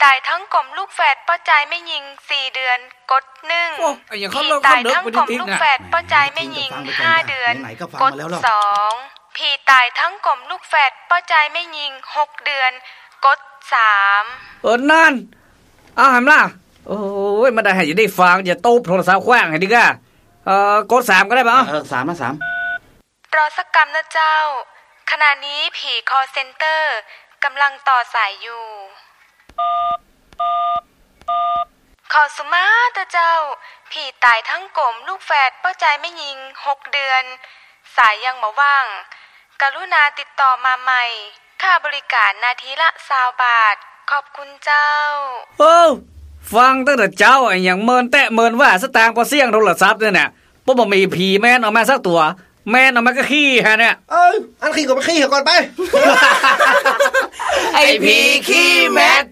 ตายทั้งกลมลูกแฝดป้อใจไม่ยิง4 เดือนกด1ผีตายทั้งกลมลูกแฝดป้อใจไม่ยิง5 เดือนกด2ผีตายทั้งกลมลูกแฝดป้อใจไม่ยิง6 เดือนกด3 นั่นหำล่ะโอ้ยมาได้ให้จะได้ฟังอย่าตูบโทรศัพท์ขว้างให้ดิก้ากด3ก็ได้ป่ะ 3นะ3 รอสักกรรมนะเจ้าขณะนี้ผีคอเซ็นเตอร์กำลังต่อสายอยู่ขอสุมาตะเจ้าผีตายทั้งกลมลูกแฝดป้อใจไม่ยิง6 เดือนสายยังบ่ว่างกรุณาติดต่อมาใหม่ค่าบริการนาทีละ20 บาทขอบคุณเจ้าฟังตั้งแต่เจ้าไอ้อย่างเมินแตะเมินว่าสตางค์พอเสี่ยงโทรศัพท์เนี่ยปุ๊บบ่มีผีแม่นออกมาสักตัวแม่นออกมาก็ขี้ฮะเนี่ยอันขี้ก็ไปขี้ก่อนไปไอ้ผีขี้แม่